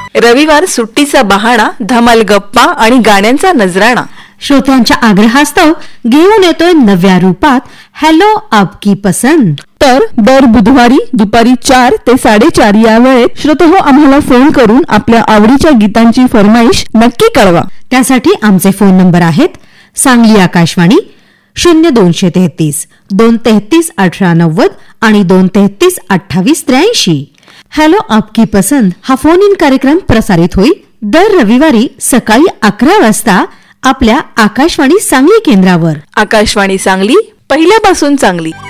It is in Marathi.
रविवार सुट्टीचा बहाणा, धमाल गप्पा आणि गाण्यांचा नजराणा. श्रोत्यांच्या आग्रहास्तव घेऊन येतोय नव्या रूपात हॅलो आपकी पसंद. तर दर बुधवारी दुपारी 4 ते 4:30 या वेळेत श्रोतेहो आम्हाला फोन करून आपल्या आवडीच्या गीतांची फरमाईश नक्की कळवा. त्यासाठी आमचे फोन नंबर आहेत सांगली आकाशवाणी 0233 233 1890 आणि 233 2883. हॅलो आपकी पसंद हा फोन इन कार्यक्रम प्रसारित होईल दर रविवारी सकाळी 11 वाजता आपल्या आकाशवाणी सांगली केंद्रावर. आकाशवाणी सांगली, पहिल्यापासून चांगली.